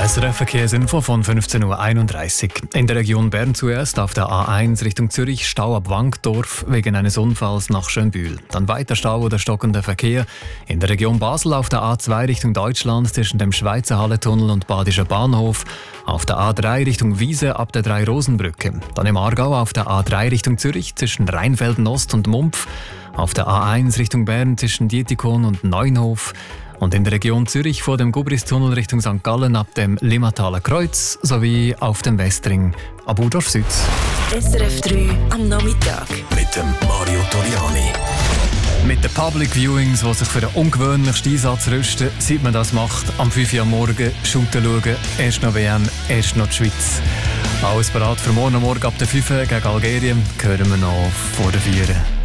SRF-Verkehrsinfo von 15.31 Uhr. In der Region Bern zuerst auf der A1 Richtung Zürich Stau ab Wankdorf wegen eines Unfalls nach Schönbühl. Dann weiter Stau oder stockender Verkehr. In der Region Basel auf der A2 Richtung Deutschland zwischen dem Schweizer Halletunnel und Badischer Bahnhof. Auf der A3 Richtung Wiese ab der Drei-Rosen-Brücke. Dann im Aargau auf der A3 Richtung Zürich zwischen Rheinfelden Ost und Mumpf. Auf der A1 Richtung Bern zwischen Dietikon und Neunhof. Und in der Region Zürich vor dem Gubristunnel Richtung St. Gallen ab dem Limmataler Kreuz sowie auf dem Westring ab Udorf Süd. SRF 3 am Nachmittag. Mit dem Mario Toriani. Mit den Public Viewings, die sich für den ungewöhnlichsten Einsatz rüsten, seit man das macht, am 5 Uhr am Morgen, Shooten schauen, erst noch WM, erst noch die Schweiz. Alles bereit für morgen ab der 5 Uhr gegen Algerien, hören wir noch vor der 4.